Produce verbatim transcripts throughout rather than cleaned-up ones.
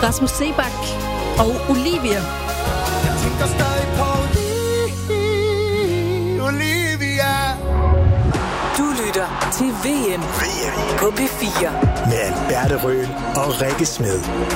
Rasmus Seebach og Olivia. Jeg tænker stadig på Olivia. Du lytter til V M på P fire. Med Alberte Røhl og Rikke Smed.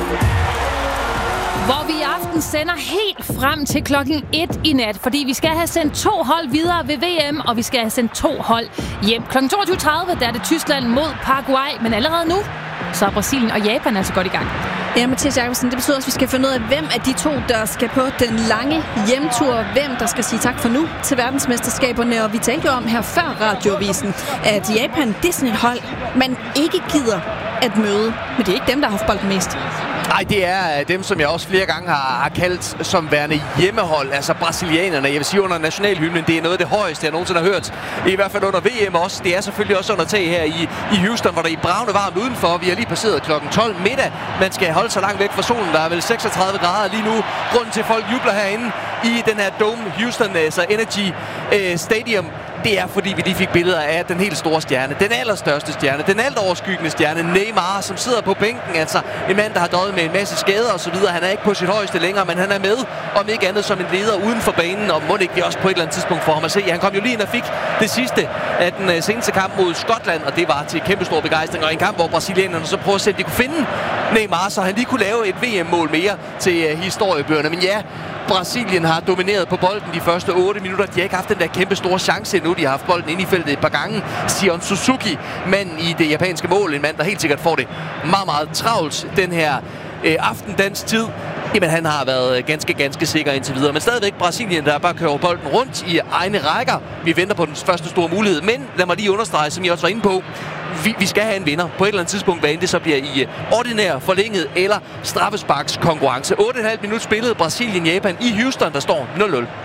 Hvor vi i aften sender helt frem til klokken et i nat, fordi vi skal have sendt to hold videre ved V M, og vi skal have sendt to hold hjem. klokken toogtyve tredive, der er det Tyskland mod Paraguay, men allerede nu, så er Brasilien og Japan altså godt i gang. Ja, Mathias Jacobsen, det betyder også, at vi skal finde ud af, hvem af de to, der skal på den lange hjemtur. Hvem, der skal sige tak for nu til verdensmesterskaberne. Og vi talte jo om her før radioavisen, at Japan, det er sådan et hold, man ikke gider at møde. Men det er ikke dem, der har haft bolden mest. Nej, det er dem, som jeg også flere gange har, har kaldt som værende hjemmehold, altså brasilianerne. Jeg vil sige under nationalhymnen, det er noget af det højeste, jeg nogensinde har hørt. I hvert fald under V M også. Det er selvfølgelig også under tag her i, i Houston, hvor der er bravende varmt udenfor. Vi har lige passeret klokken tolv middag. Man skal holde sig langt væk fra solen. Der er vel seksogtredive grader lige nu. Grunden til, at folk jubler herinde i den her Dome Houston, altså Energy uh, Stadium, det er, fordi vi lige fik billeder af den helt store stjerne. Den allerstørste stjerne. Den alt overskyggende stjerne. Neymar, som sidder på bænken. Altså en mand, der har døjet med en masse skader og så videre. Han er ikke på sit højeste længere, men han er med. Om ikke andet som en leder uden for banen. Og må det ikke også på et eller andet tidspunkt for ham at se. Han kom jo lige ind og fik det sidste af den seneste kamp mod Skotland. Og det var til kæmpestor begejstring. Og en kamp, hvor brasilianerne så prøver at se, at de kunne finde Neymar, så han lige kunne lave et V M-mål mere til uh, historiebøgerne. Men ja, Brasilien har domineret på bolden de første otte minutter. De har ikke haft den der kæmpe store chance endnu. De har haft bolden inde i feltet et par gange. Sion Suzuki, mand i det japanske mål. En mand, der helt sikkert får det meget, meget travlt den her øh, aften dansk tid. Jamen, han har været ganske, ganske sikker indtil videre. Men stadigvæk Brasilien, der bare kører bolden rundt i egne rækker. Vi venter på den første store mulighed. Men lad mig lige understrege, som jeg også var inde på, Vi, vi skal have en vinder på et eller andet tidspunkt, hvad end det så bliver i ordinær, forlænget eller straffesparkskonkurrence. otte komma fem minut spillet Brasilien-Japan i Houston, der står nul nul.